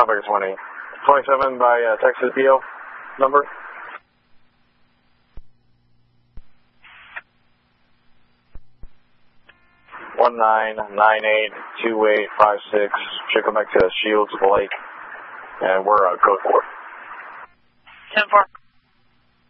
Challenger 20. 27 by Texas PO number. 19982856. Should come back to Shields Lake, and we're code 4. 10-4.